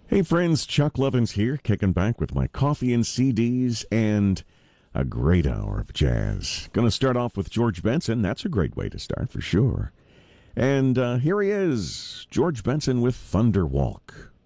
Hey friends, Chuck Lovins here, kicking back with my coffee and CDs and a great hour of jazz. Going to start off with George Benson. That's a great way to start for sure. And here he is, George Benson with Thunderwalk.